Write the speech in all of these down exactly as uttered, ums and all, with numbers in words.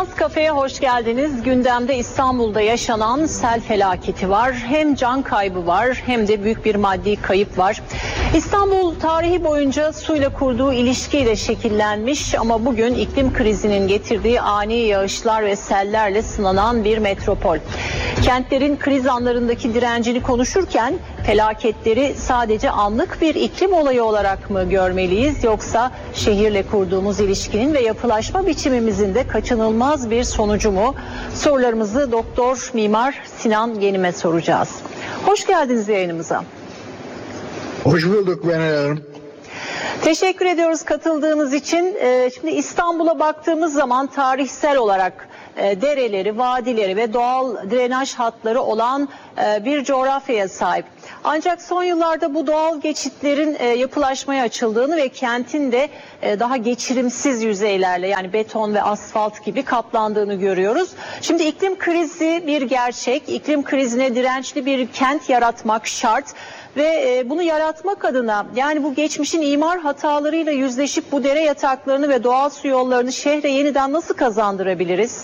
Ajans Kafe'ye hoş geldiniz. Gündemde İstanbul'da yaşanan sel felaketi var. Hem can kaybı var hem de büyük bir maddi kayıp var. İstanbul tarihi boyunca suyla kurduğu ilişkiyle şekillenmiş ama bugün iklim krizinin getirdiği ani yağışlar ve sellerle sınanan bir metropol. Kentlerin kriz anlarındaki direncini konuşurken felaketleri sadece anlık bir iklim olayı olarak mı görmeliyiz, yoksa şehirle kurduğumuz ilişkinin ve yapılaşma biçimimizin de kaçınılmaz bir sonucu mu? Sorularımızı Doktor Mimar Sinan Genim'e soracağız. Hoş geldiniz yayınımıza. Hoş bulduk Benel Hanım. Teşekkür ediyoruz katıldığınız için. Şimdi İstanbul'a baktığımız zaman tarihsel olarak dereleri, vadileri ve doğal drenaj hatları olan bir coğrafyaya sahip. Ancak son yıllarda bu doğal geçitlerin yapılaşmaya açıldığını ve kentin de daha geçirimsiz yüzeylerle, yani beton ve asfalt gibi kaplandığını görüyoruz. Şimdi iklim krizi bir gerçek. İklim krizine dirençli bir kent yaratmak şart. Ve bunu yaratmak adına, yani bu geçmişin imar hatalarıyla yüzleşip bu dere yataklarını ve doğal su yollarını şehre yeniden nasıl kazandırabiliriz?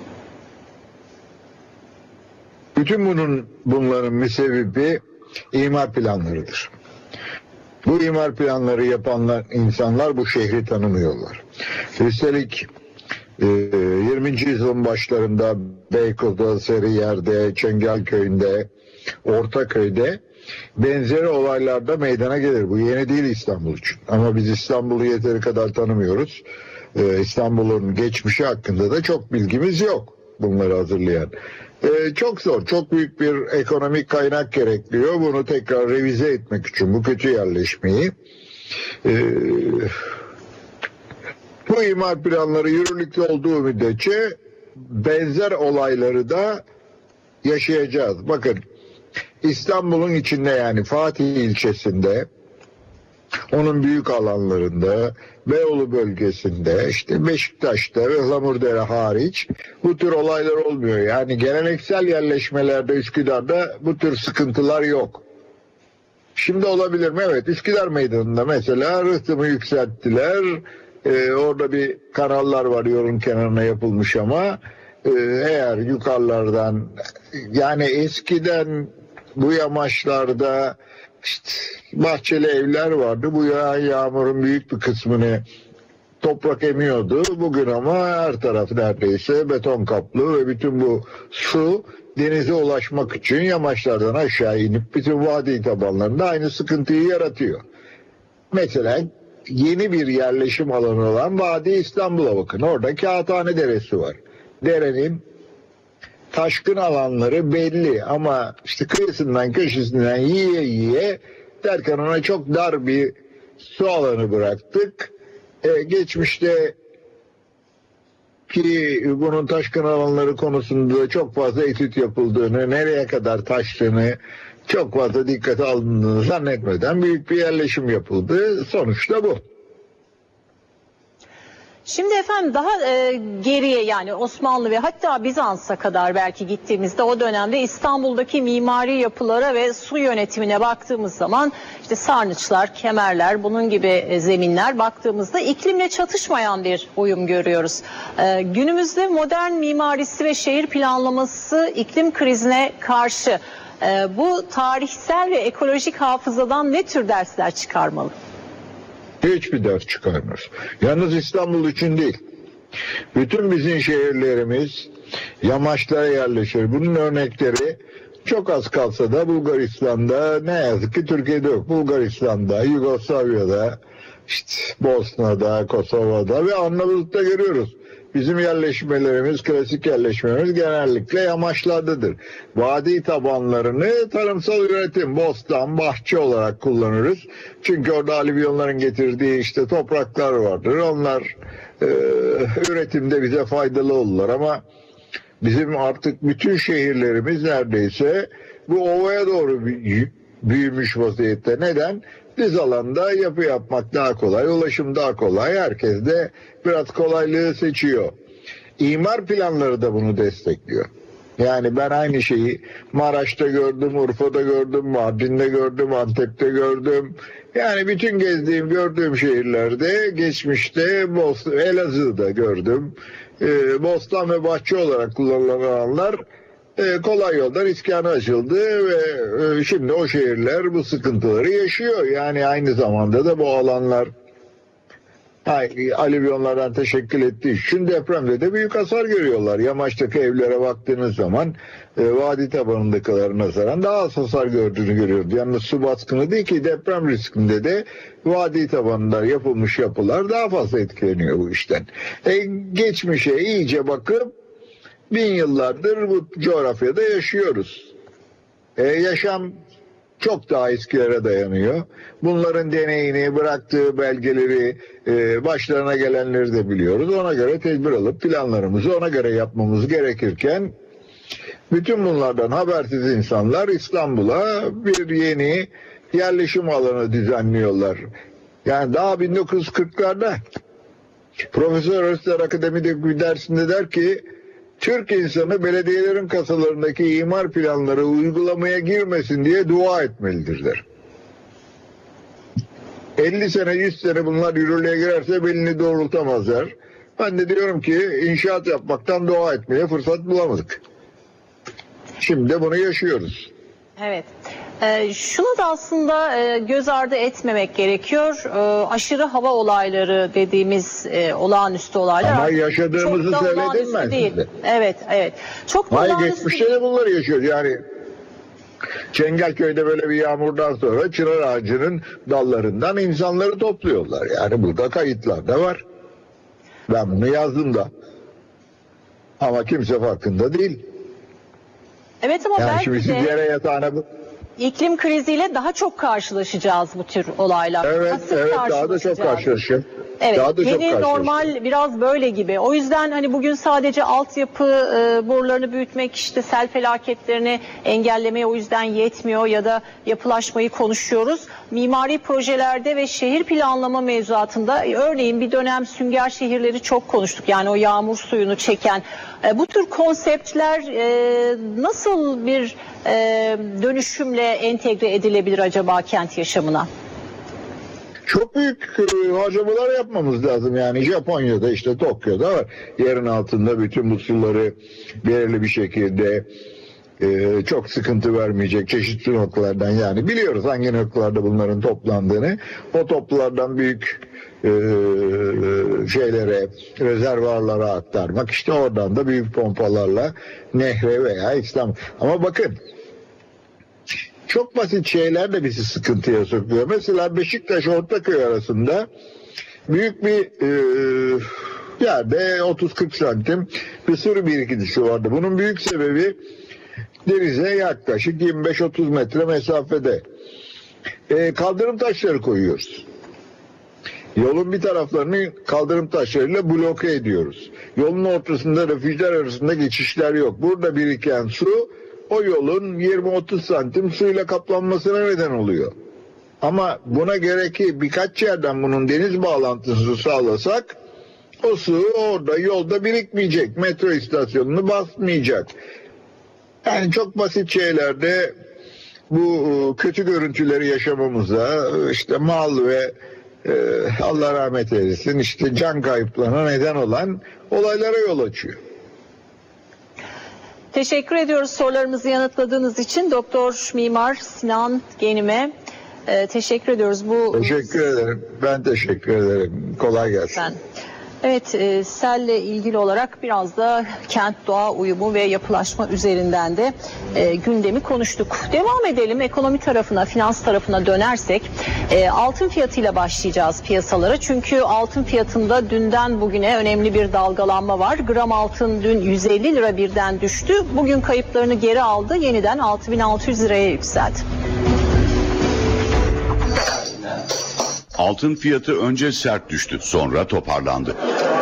Bütün bunun bunların müsebbibi imar planlarıdır. Bu imar planları yapanlar, insanlar bu şehri tanımıyorlar. Üstelik yirminci yüzyılın başlarında Beykoz'da, Sarıyer'de, Çengelköy'ünde, Ortaköy'de benzeri olaylarda meydana gelir. Bu yeni değil İstanbul için. Ama biz İstanbul'u yeteri kadar tanımıyoruz. Ee, İstanbul'un geçmişi hakkında da çok bilgimiz yok bunları hazırlayan. Ee, çok zor, çok büyük bir ekonomik kaynak gerekiyor. Bunu tekrar revize etmek için bu kötü yerleşmeyi. Ee, bu imar planları yürürlükte olduğu müddetçe benzer olayları da yaşayacağız. Bakın, İstanbul'un içinde, yani Fatih ilçesinde, onun büyük alanlarında, Beyoğlu bölgesinde, işte Beşiktaş'ta ve Ihlamurdere hariç bu tür olaylar olmuyor. Yani geleneksel yerleşmelerde, Üsküdar'da bu tür sıkıntılar yok. Şimdi olabilir mi? Evet, Üsküdar Meydanı'nda mesela rıhtımı yükselttiler. Ee, orada bir kanallar var, yolun kenarına yapılmış ama e, eğer yukarılardan, yani eskiden bu yamaçlarda işte bahçeli evler vardı. Bu yağan yağmurun büyük bir kısmını toprak emiyordu. Bugün ama her taraf neredeyse beton kaplı ve bütün bu su denize ulaşmak için yamaçlardan aşağı inip bütün vadi tabanlarında aynı sıkıntıyı yaratıyor. Mesela yeni bir yerleşim alanı olan Vadi İstanbul'a bakın. Orada Kağıthane Deresi var. Derenin taşkın alanları belli ama işte kıyısından köşesinden yiye yiye derken ona çok dar bir su alanı bıraktık. Ee, geçmişte ki bunun taşkın alanları konusunda çok fazla etüt yapıldığını, nereye kadar taştığını çok fazla dikkate alındığını zannetmeden büyük bir yerleşim yapıldı. Sonuçta bu. Şimdi efendim daha e, geriye, yani Osmanlı ve hatta Bizans'a kadar belki gittiğimizde o dönemde İstanbul'daki mimari yapılara ve su yönetimine baktığımız zaman işte sarnıçlar, kemerler, bunun gibi e, zeminler baktığımızda iklimle çatışmayan bir uyum görüyoruz. E, günümüzde modern mimarisi ve şehir planlaması iklim krizine karşı e, bu tarihsel ve ekolojik hafızadan ne tür dersler çıkarmalı? Hiçbir ders çıkarmaz. Yalnız İstanbul için değil. Bütün bizim şehirlerimiz yamaçlara yerleşir. Bunun örnekleri çok az kalsa da Bulgaristan'da, ne yazık ki Türkiye'de yok. Bulgaristan'da, Yugoslavya'da, işte Bosna'da, Kosova'da ve Arnavutlu'da görüyoruz. Bizim yerleşmelerimiz, klasik yerleşmelerimiz genellikle yamaçlardadır. Vadi tabanlarını tarımsal üretim, bostan, bahçe olarak kullanırız. Çünkü orada alüvyonların getirdiği işte topraklar vardır. Onlar e, üretimde bize faydalı olurlar ama bizim artık bütün şehirlerimiz neredeyse bu ovaya doğru büyümüş vaziyette. Neden? Düz alanda yapı yapmak daha kolay, ulaşım daha kolay. Herkes de biraz kolaylığı seçiyor. İmar planları da bunu destekliyor. Yani ben aynı şeyi Maraş'ta gördüm, Urfa'da gördüm, Mardin'de gördüm, Antep'te gördüm. Yani bütün gezdiğim, gördüğüm şehirlerde geçmişte Elazığ'da gördüm. e, bostan ve bahçe olarak kullanılan alanlar e, kolay yoldan iskana açıldı ve e, şimdi o şehirler bu sıkıntıları yaşıyor. Yani aynı zamanda da bu alanlar alüvyonlardan teşekkül ettiği için depremde de büyük hasar görüyorlar. Yamaçtaki evlere baktığınız zaman e, vadi tabanındakilerin nazaran daha az hasar gördüğünü görüyoruz. Yalnız su baskını değil ki deprem riskinde de vadi tabanında yapılmış yapılar daha fazla etkileniyor bu işten. E, geçmişe iyice bakıp bin yıllardır bu coğrafyada yaşıyoruz. E, yaşam çok daha eskilere dayanıyor. Bunların deneyini, bıraktığı belgeleri, e, başlarına gelenleri de biliyoruz. Ona göre tedbir alıp planlarımızı ona göre yapmamız gerekirken bütün bunlardan habersiz insanlar İstanbul'a bir yeni yerleşim alanı düzenliyorlar. Yani daha bin dokuz yüz kırklarda Profesör Özler Akademi'de bir dersinde der ki Türk insanı belediyelerin kasalarındaki imar planları uygulamaya girmesin diye dua etmelidir der. elli sene yüz sene bunlar yürürlüğe girerse belini doğrultamazlar. Ben de diyorum ki inşaat yapmaktan dua etmeye fırsat bulamadık. Şimdi de bunu yaşıyoruz. Evet. Ee, şunu da aslında e, göz ardı etmemek gerekiyor. E, aşırı hava olayları dediğimiz e, olağanüstü olaylar. Ama yaşadığımızı söyledim ben değil. size. Evet, evet. Çok da Hayır, olağanüstü geçmişte de bunları yaşıyoruz. Yani Çengelköy'de böyle bir yağmurdan sonra çınar ağacının dallarından insanları topluyorlar. Yani burada kayıtlar da var. Ben bunu yazdım da. Ama kimse farkında değil. Evet ama yani belki şimdi de... siz yere yatağına... İklim kriziyle daha çok karşılaşacağız bu tür olaylar. Evet, evet daha da çok karşılaşacağız. Evet, daha da yeni çok normal biraz böyle gibi. O yüzden hani bugün sadece altyapı e, borularını büyütmek, işte sel felaketlerini engellemeye o yüzden yetmiyor ya da yapılaşmayı konuşuyoruz. Mimari projelerde ve şehir planlama mevzuatında e, örneğin bir dönem sünger şehirleri çok konuştuk. Yani o yağmur suyunu çeken. E, bu tür konseptler e, nasıl bir e, dönüşümle entegre edilebilir acaba kent yaşamına? Çok büyük harcamalar yapmamız lazım. Yani Japonya'da, işte Tokyo'da var. Yerin altında bütün bu suları belirli bir şekilde e, çok sıkıntı vermeyecek çeşitli noktalardan, yani biliyoruz hangi noktalarda bunların toplandığını. O toplardan büyük e, şeylere, rezervuarlara aktarmak, işte oradan da büyük pompalarla nehre veya İstanbul. Ama bakın, çok basit şeyler de bizi sıkıntıya sokuyor. Mesela Beşiktaş Ortaköy arasında büyük bir e, yerde otuz kırk santim bir sürü birikintisi vardı. Bunun büyük sebebi denize yaklaşık yirmi beş otuz metre mesafede. E, kaldırım taşları koyuyoruz. Yolun bir taraflarını kaldırım taşlarıyla bloke ediyoruz. Yolun ortasında refüjler arasında geçişler yok. Burada biriken su o yolun yirmi otuz santim suyla kaplanmasına neden oluyor. Ama buna gerek ki birkaç yerden bunun deniz bağlantısını sağlasak o su orada yolda birikmeyecek. Metro istasyonunu basmayacak. Yani çok basit şeylerde bu kötü görüntüleri yaşamamıza, işte mal ve e, Allah rahmet eylesin, işte can kayıplarına neden olan olaylara yol açıyor. Teşekkür ediyoruz sorularımızı yanıtladığınız için. Doktor Mimar Sinan Genim'e e, teşekkür ediyoruz. Bu Teşekkür ederim. Ben teşekkür ederim. Kolay gelsin. Ben. Evet, e, selle ilgili olarak biraz da kent doğa uyumu ve yapılaşma üzerinden de e, gündemi konuştuk. Devam edelim ekonomi tarafına, finans tarafına dönersek e, altın fiyatıyla başlayacağız piyasalara. Çünkü altın fiyatında dünden bugüne önemli bir dalgalanma var. Gram altın dün yüz elli lira birden düştü. Bugün kayıplarını geri aldı. Yeniden altı bin altı yüz liraya yükseldi. Altın fiyatı önce sert düştü, sonra toparlandı.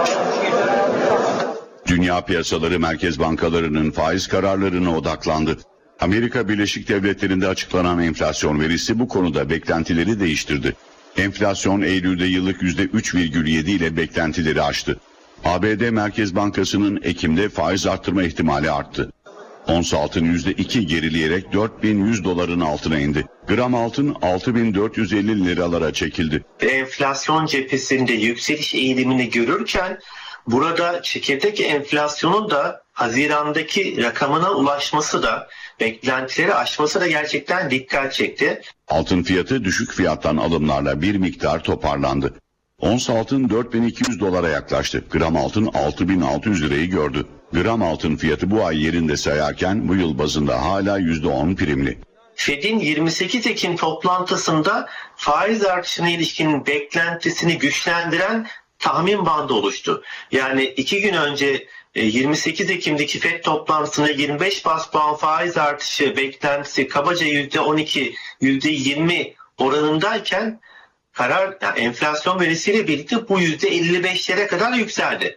Dünya piyasaları merkez bankalarının faiz kararlarına odaklandı. Amerika Birleşik Devletleri'nde açıklanan enflasyon verisi bu konuda beklentileri değiştirdi. Enflasyon Eylül'de yıllık yüzde üç virgül yedi ile beklentileri aştı. A B D Merkez Bankası'nın Ekim'de faiz arttırma ihtimali arttı. Ons altın yüzde iki gerileyerek dört bin yüz doların altına indi. Gram altın altı bin dört yüz elli liralara çekildi. Enflasyon cephesinde yükseliş eğilimini görürken burada çekirdek enflasyonun da Haziran'daki rakamına ulaşması da, beklentileri aşması da gerçekten dikkat çekti. Altın fiyatı düşük fiyattan alımlarla bir miktar toparlandı. Ons altın dört bin iki yüz dolara yaklaştı. Gram altın altı bin altı yüz lirayı gördü. Gram altın fiyatı bu ay yerinde sayarken bu yıl bazında hala yüzde on primli. Fed'in yirmi sekiz Ekim toplantısında faiz artışına ilişkin beklentisini güçlendiren tahmin bandı oluştu. Yani iki gün önce yirmi sekiz Ekim'deki Fed toplantısında yirmi beş bas puan faiz artışı beklentisi kabaca yüzde on iki, yüzde yirmi oranındayken karar, yani enflasyon verisiyle birlikte bu yüzde elli beşlere kadar yükseldi.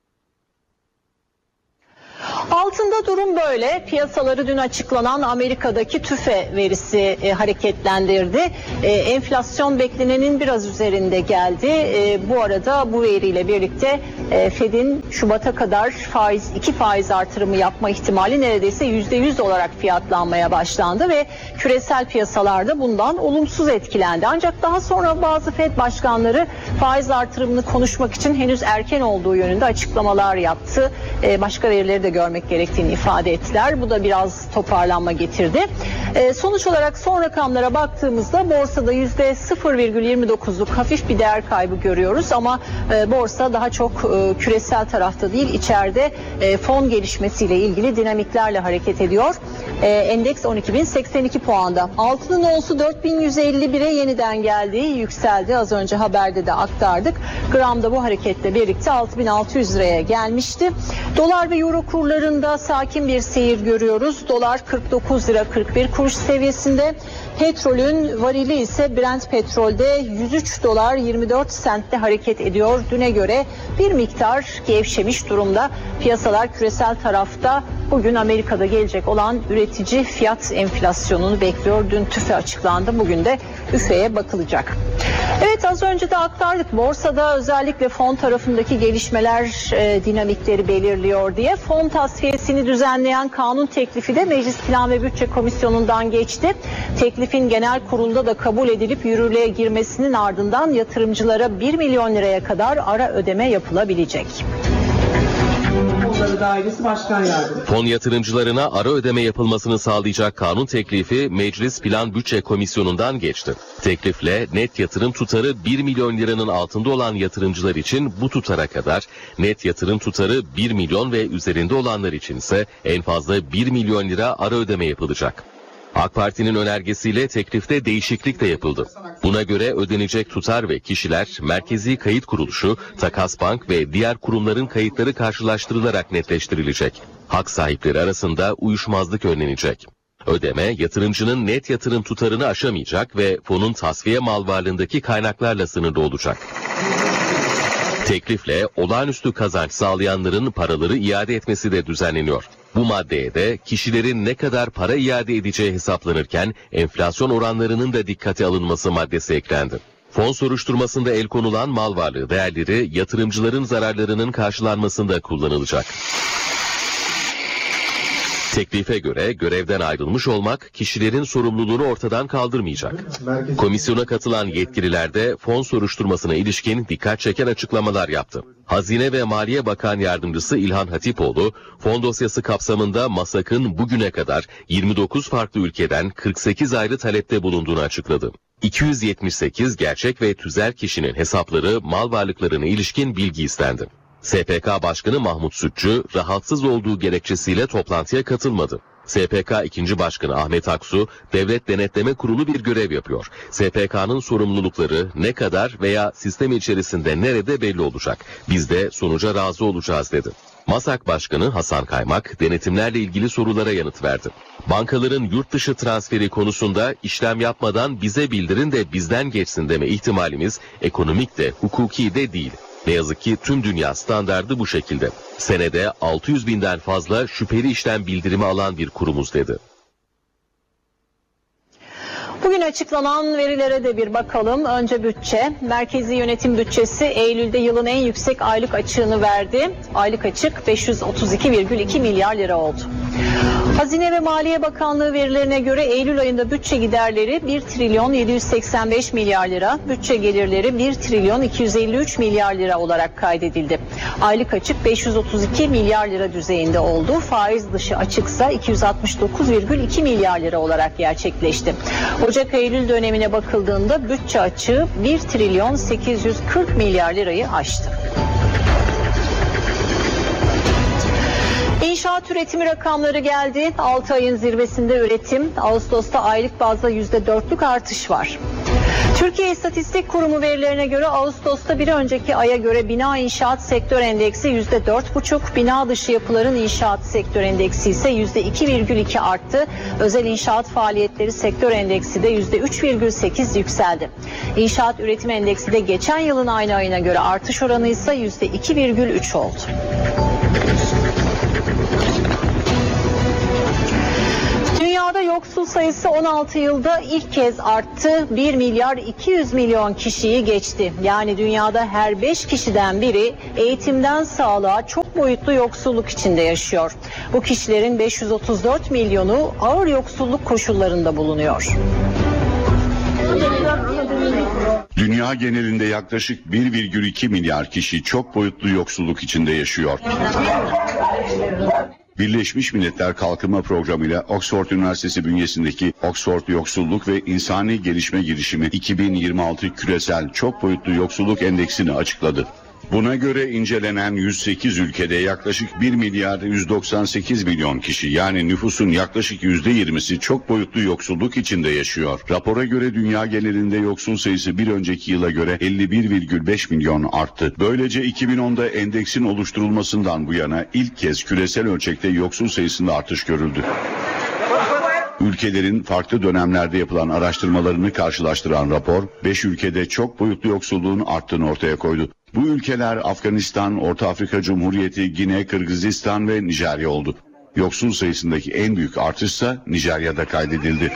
Altında durum böyle. Piyasaları dün açıklanan Amerika'daki TÜFE verisi e, hareketlendirdi. E, enflasyon beklenenin biraz üzerinde geldi. E, bu arada bu veriyle birlikte e, Fed'in Şubat'a kadar faiz iki faiz artırımı yapma ihtimali neredeyse yüzde yüz olarak fiyatlanmaya başlandı ve küresel piyasalarda bundan olumsuz etkilendi. Ancak daha sonra bazı Fed başkanları faiz artırımını konuşmak için henüz erken olduğu yönünde açıklamalar yaptı. E, başka verileri de görmek gerektiğini ifade ettiler. Bu da biraz toparlanma getirdi. E, sonuç olarak son rakamlara baktığımızda borsada yüzde sıfır virgül yirmi dokuzluk hafif bir değer kaybı görüyoruz ama e, borsa daha çok e, küresel tarafta değil, içeride e, fon gelişmesiyle ilgili dinamiklerle hareket ediyor. E, endeks on iki bin seksen iki puanda. Altının onsu dört bin yüz elli bire yeniden geldi, yükseldi. Az önce haberde de aktardık. Gramda bu hareketle birlikte altı bin altı yüz liraya gelmişti. Dolar ve euro kurlarında sakin bir seyir görüyoruz. Dolar kırk dokuz lira kırk bir kuruş seviyesinde. Petrolün varili ise Brent petrolde yüz üç dolar yirmi dört sentte hareket ediyor. Düne göre bir miktar gevşemiş durumda. Piyasalar küresel tarafta bugün Amerika'da gelecek olan üretici fiyat enflasyonunu bekliyor. Dün TÜFE açıklandı. Bugün de ÜFE'ye bakılacak. Evet, az önce de aktardık. Borsada özellikle fon tarafındaki gelişmeler e, dinamikleri belirliyor diye. Fon tasfiyesini düzenleyen kanun teklifi de Meclis Plan ve Bütçe Komisyonu'ndan geçti. Teklifin genel kurulda da kabul edilip yürürlüğe girmesinin ardından yatırımcılara bir milyon liraya kadar ara ödeme yapılabilecek. Dairesi Başkan Yardımcısı. Fon yatırımcılarına ara ödeme yapılmasını sağlayacak kanun teklifi Meclis Plan Bütçe Komisyonu'ndan geçti. Teklifle net yatırım tutarı bir milyon liranın altında olan yatırımcılar için bu tutara kadar, net yatırım tutarı bir milyon ve üzerinde olanlar için ise en fazla bir milyon lira ara ödeme yapılacak. AK Parti'nin önergesiyle teklifte değişiklik de yapıldı. Buna göre ödenecek tutar ve kişiler Merkezi Kayıt Kuruluşu, Takas Bank ve diğer kurumların kayıtları karşılaştırılarak netleştirilecek. Hak sahipleri arasında uyuşmazlık önlenecek. Ödeme yatırımcının net yatırım tutarını aşamayacak ve fonun tasfiye mal varlığındaki kaynaklarla sınırlı olacak. Teklifle olağanüstü kazanç sağlayanların paraları iade etmesi de düzenleniyor. Bu maddeye de kişilerin ne kadar para iade edeceği hesaplanırken enflasyon oranlarının da dikkate alınması maddesi eklendi. Fon soruşturmasında el konulan mal varlığı değerleri yatırımcıların zararlarının karşılanmasında kullanılacak. Teklife göre görevden ayrılmış olmak kişilerin sorumluluğunu ortadan kaldırmayacak. Komisyona katılan yetkililer de fon soruşturmasına ilişkin dikkat çeken açıklamalar yaptı. Hazine ve Maliye Bakan Yardımcısı İlhan Hatipoğlu, fon dosyası kapsamında MASAK'ın bugüne kadar yirmi dokuz farklı ülkeden kırk sekiz ayrı talepte bulunduğunu açıkladı. iki yüz yetmiş sekiz gerçek ve tüzel kişinin hesapları, mal varlıklarına ilişkin bilgi istendi. S P K Başkanı Mahmut Sütçü rahatsız olduğu gerekçesiyle toplantıya katılmadı. S P K ikinci Başkanı Ahmet Aksu, Devlet Denetleme Kurulu bir görev yapıyor. S P K'nın sorumlulukları ne kadar veya sistem içerisinde nerede belli olacak. Biz de sonuca razı olacağız dedi. MASAK Başkanı Hasan Kaymak denetimlerle ilgili sorulara yanıt verdi. Bankaların yurt dışı transferi konusunda işlem yapmadan bize bildirin de bizden geçsin deme ihtimalimiz ekonomik de hukuki de değil. Ne yazık ki tüm dünya standardı bu şekilde. Senede altı yüz binden fazla şüpheli işlem bildirimi alan bir kurumuz dedi. Bugün açıklanan verilere de bir bakalım. Önce bütçe. Merkezi Yönetim Bütçesi Eylül'de yılın en yüksek aylık açığını verdi. Aylık açık beş yüz otuz iki virgül iki milyar lira oldu. Hazine ve Maliye Bakanlığı verilerine göre Eylül ayında bütçe giderleri bir trilyon yedi yüz seksen beş milyar lira, bütçe gelirleri bir trilyon iki yüz elli üç milyar lira olarak kaydedildi. Aylık açık beş yüz otuz iki milyar lira düzeyinde oldu. Faiz dışı açıksa iki yüz altmış dokuz virgül iki milyar lira olarak gerçekleşti. Ocak-Eylül dönemine bakıldığında bütçe açığı bir trilyon sekiz yüz kırk milyar lirayı aştı. İnşaat üretimi rakamları geldi. altı ayın zirvesinde üretim. Ağustos'ta aylık bazda yüzde dörtlük artış var. Türkiye İstatistik Kurumu verilerine göre Ağustos'ta bir önceki aya göre bina inşaat sektör endeksi yüzde dört buçuk, bina dışı yapıların inşaat sektör endeksi ise yüzde iki virgül iki arttı. Özel inşaat faaliyetleri sektör endeksi de yüzde üç virgül sekiz yükseldi. İnşaat üretim endeksi de geçen yılın aynı ayına göre artış oranı ise yüzde iki virgül üç oldu. Dünyada yoksul sayısı on altı yılda ilk kez arttı. bir milyar iki yüz milyon kişiyi geçti. Yani dünyada her beş kişiden biri eğitimden sağlığa çok boyutlu yoksulluk içinde yaşıyor. Bu kişilerin beş yüz otuz dört milyonu ağır yoksulluk koşullarında bulunuyor. Dünya genelinde yaklaşık bir virgül iki milyar kişi çok boyutlu yoksulluk içinde yaşıyor. Birleşmiş Milletler Kalkınma Programı ile Oxford Üniversitesi bünyesindeki Oxford Yoksulluk ve İnsani Gelişme Girişimi iki bin yirmi altı Küresel Çok Boyutlu Yoksulluk Endeksini açıkladı. Buna göre incelenen yüz sekiz ülkede yaklaşık bir milyar yüz doksan sekiz milyon kişi, yani nüfusun yaklaşık yüzde yirmisi çok boyutlu yoksulluk içinde yaşıyor. Rapora göre dünya genelinde yoksul sayısı bir önceki yıla göre elli bir virgül beş milyon arttı. Böylece iki bin onda endeksin oluşturulmasından bu yana ilk kez küresel ölçekte yoksul sayısında artış görüldü. Ülkelerin farklı dönemlerde yapılan araştırmalarını karşılaştıran rapor, beş ülkede çok boyutlu yoksulluğun arttığını ortaya koydu. Bu ülkeler Afganistan, Orta Afrika Cumhuriyeti, Gine, Kırgızistan ve Nijerya oldu. Yoksul sayısındaki en büyük artışsa Nijerya'da kaydedildi.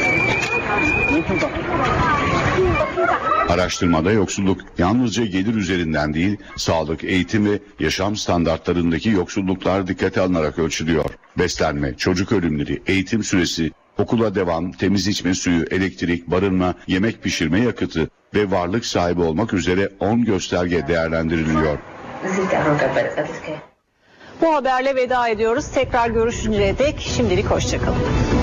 Araştırmada yoksulluk yalnızca gelir üzerinden değil, sağlık, eğitim ve yaşam standartlarındaki yoksulluklar dikkate alınarak ölçülüyor. Beslenme, çocuk ölümleri, eğitim süresi, okula devam, temiz içme suyu, elektrik, barınma, yemek pişirme yakıtı ve varlık sahibi olmak üzere on gösterge değerlendiriliyor. Bu haberle veda ediyoruz. Tekrar görüşünceye dek şimdilik hoşça kalın.